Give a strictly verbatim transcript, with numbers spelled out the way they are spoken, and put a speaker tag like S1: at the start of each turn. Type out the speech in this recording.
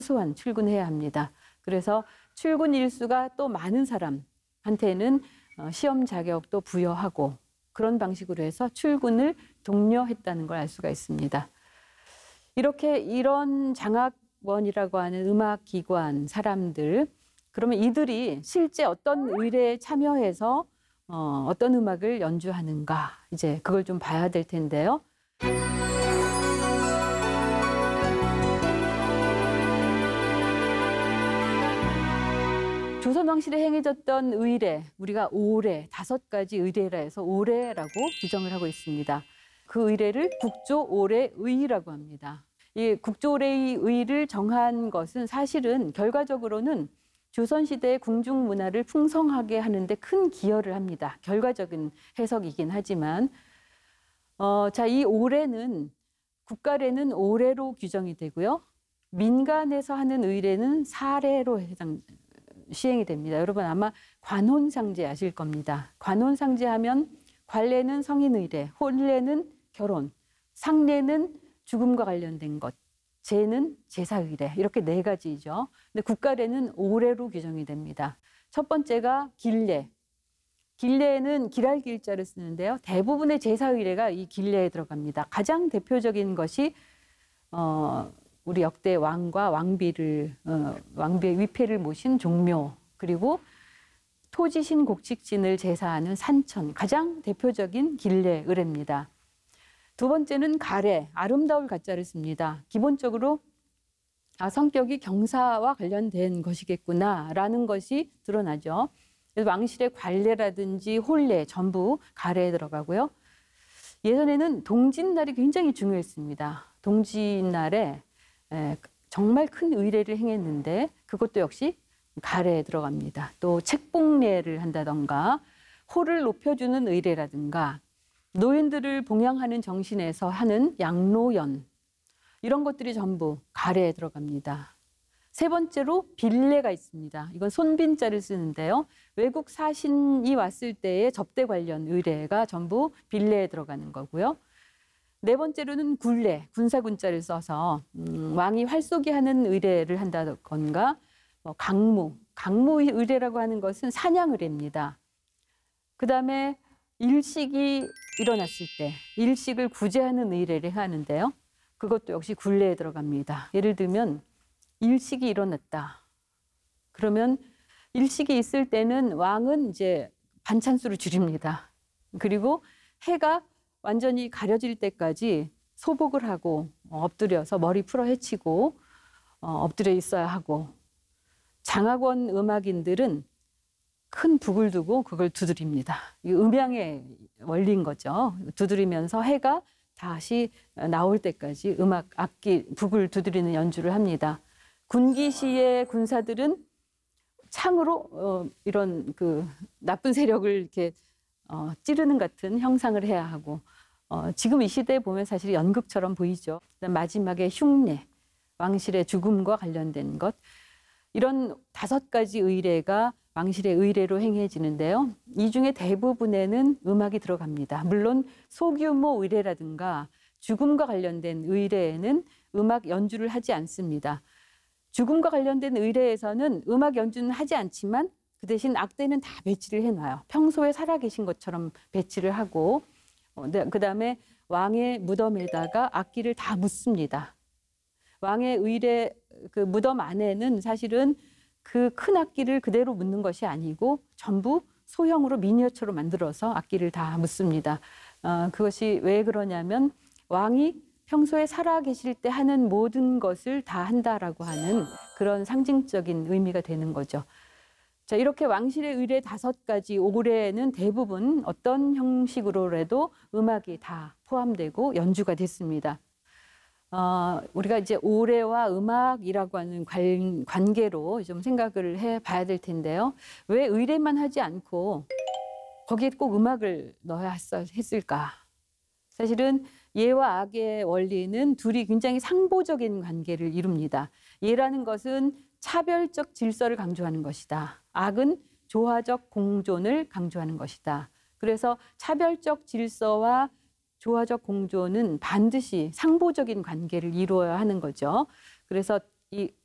S1: 최소한 출근해야 합니다. 그래서 출근 일수가 또 많은 사람한테는 시험 자격도 부여하고 그런 방식으로 해서 출근을 독려했다는 걸 알 수가 있습니다. 이렇게 이런 장학원이라고 하는 음악기관 사람들, 그러면 이들이 실제 어떤 의례에 참여해서 어, 어떤 음악을 연주하는가, 이제 그걸 좀 봐야 될 텐데요. 조선 왕실에 행해졌던 의례, 우리가 오례, 다섯 가지 의례라 해서 오례라고 규정을 하고 있습니다. 그 의례를 국조오례의라고 합니다. 이 국조오례의를 정한 것은 사실은 결과적으로는 조선시대의 궁중문화를 풍성하게 하는데 큰 기여를 합니다. 결과적인 해석이긴 하지만 어, 자, 이 오례는 국가례는 오례로 규정이 되고요. 민간에서 하는 의례는 사례로 해당 시행이 됩니다. 여러분 아마 관혼상제 아실 겁니다. 관혼상제 하면 관례는 성인의례, 혼례는 결혼, 상례는 죽음과 관련된 것, 제는 제사의례, 이렇게 네 가지죠. 근데 국가례는 오례로 규정이 됩니다. 첫 번째가 길례. 길례에는 길할 길자를 쓰는데요. 대부분의 제사의례가 이 길례에 들어갑니다. 가장 대표적인 것이 어, 우리 역대 왕과 왕비를 어, 왕비의 위패를 모신 종묘, 그리고 토지신 곡식진을 제사하는 산천, 가장 대표적인 길례 의례입니다. 두 번째는 가례, 아름다울 가자를 씁니다. 기본적으로 아, 성격이 경사와 관련된 것이겠구나라는 것이 드러나죠. 그래서 왕실의 관례라든지 혼례 전부 가례에 들어가고요. 예전에는 동짓날이 굉장히 중요했습니다. 동짓날에 에, 정말 큰 의례를 행했는데 그것도 역시 가례에 들어갑니다. 또 책봉례를 한다던가 호를 높여주는 의례라든가 노인들을 봉양하는 정신에서 하는 양로연, 이런 것들이 전부 가례에 들어갑니다. 세 번째로 빌례가 있습니다. 이건 손빈자를 쓰는데요. 외국 사신이 왔을 때의 접대 관련 의례가 전부 빌례에 들어가는 거고요. 네 번째로는 굴례, 군사군자를 써서 음, 왕이 활쏘기 하는 의례를 한다던가 뭐 강무, 강무 의례라고 하는 것은 사냥 의례입니다. 그 다음에 일식이 일어났을 때 일식을 구제하는 의례를 하는데요. 그것도 역시 굴례에 들어갑니다. 예를 들면 일식이 일어났다. 그러면 일식이 있을 때는 왕은 이제 반찬수를 줄입니다. 그리고 해가 완전히 가려질 때까지 소복을 하고 엎드려서 머리 풀어 헤치고 엎드려 있어야 하고, 장학원 음악인들은 큰 북을 두고 그걸 두드립니다. 이 음양의 원리인 거죠. 두드리면서 해가 다시 나올 때까지 음악 악기 북을 두드리는 연주를 합니다. 군기시의 군사들은 창으로 어, 이런 그 나쁜 세력을 이렇게 어, 찌르는 같은 형상을 해야 하고, 어, 지금 이 시대에 보면 사실 연극처럼 보이죠. 마지막에 흉내, 왕실의 죽음과 관련된 것, 이런 다섯 가지 의례가 왕실의 의례로 행해지는데요. 이 중에 대부분에는 음악이 들어갑니다. 물론 소규모 의례라든가 죽음과 관련된 의례에는 음악 연주를 하지 않습니다. 죽음과 관련된 의례에서는 음악 연주는 하지 않지만 그 대신 악대는 다 배치를 해놔요. 평소에 살아계신 것처럼 배치를 하고, 어, 그 다음에 왕의 무덤에다가 악기를 다 묻습니다. 왕의 의례 그 무덤 안에는 사실은 그 큰 악기를 그대로 묻는 것이 아니고 전부 소형으로 미니어처로 만들어서 악기를 다 묻습니다. 어, 그것이 왜 그러냐면 왕이 평소에 살아계실 때 하는 모든 것을 다 한다라고 하는 그런 상징적인 의미가 되는 거죠. 자, 이렇게 왕실의 의례 다섯 가지 오례는 대부분 어떤 형식으로라도 음악이 다 포함되고 연주가 됐습니다. 어, 우리가 이제 오례와 음악이라고 하는 관, 관계로 좀 생각을 해 봐야 될 텐데요. 왜 의례만 하지 않고 거기에 꼭 음악을 넣어야 했을까? 사실은 예와 악의 원리는 둘이 굉장히 상보적인 관계를 이룹니다. 예라는 것은 차별적 질서를 강조하는 것이다. 악은 조화적 공존을 강조하는 것이다. 그래서 차별적 질서와 조화적 공존은 반드시 상보적인 관계를 이루어야 하는 거죠. 그래서 이